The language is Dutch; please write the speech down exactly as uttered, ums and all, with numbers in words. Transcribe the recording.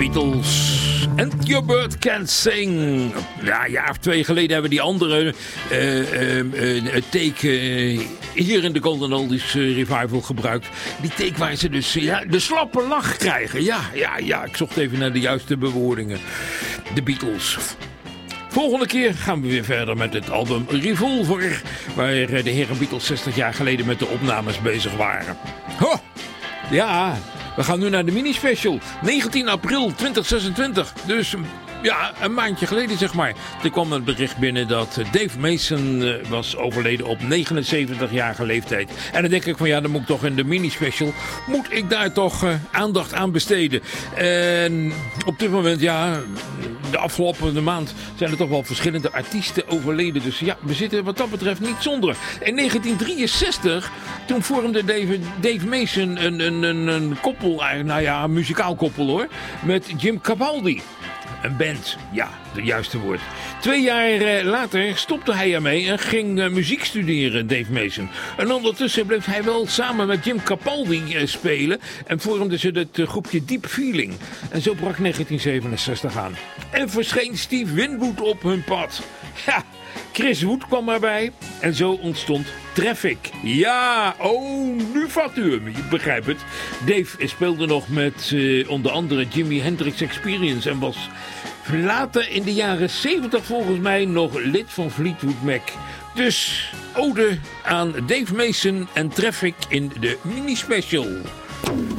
Beatles. And Your Bird Can't Sing. Ja, een jaar of twee geleden hebben we die andere uh, uh, uh, take uh, hier in de Golden Oldies uh, Revival gebruikt. Die take waar ze dus uh, ja, de slappe lach krijgen. Ja, ja, ja, ik zocht even naar de juiste bewoordingen. De Beatles. Volgende keer gaan we weer verder met het album Revolver, waar de heren Beatles zestig jaar geleden met de opnames bezig waren. Ho! Ja, we gaan nu naar de mini-special. negentien april tweeduizend zesentwintig. Dus ja, een maandje geleden zeg maar. Er kwam het bericht binnen dat Dave Mason was overleden op negenenzeventigjarige leeftijd. En dan denk ik van ja, dan moet ik toch in de mini-special, moet ik daar toch uh, aandacht aan besteden. En op dit moment, ja, de afgelopen maand zijn er toch wel verschillende artiesten overleden. Dus ja, we zitten wat dat betreft niet zonder. In negentien drieënzestig, toen vormde Dave, Dave Mason een, een, een, een koppel, nou ja, een muzikaal koppel hoor, met Jim Capaldi. Een band, ja, het juiste woord. Twee jaar uh, later stopte hij ermee en ging uh, muziek studeren, Dave Mason. En ondertussen bleef hij wel samen met Jim Capaldi uh, spelen en vormden ze het uh, groepje Deep Feeling. En zo brak negentien zevenenzestig aan. En verscheen Steve Winwood op hun pad. Ja, Chris Wood kwam erbij en zo ontstond Traffic. Ja, oh, nu vat u hem. Je begrijpt het. Dave speelde nog met uh, onder andere Jimi Hendrix Experience en was later in de jaren zeventig volgens mij nog lid van Fleetwood Mac. Dus ode aan Dave Mason en Traffic in de mini-special.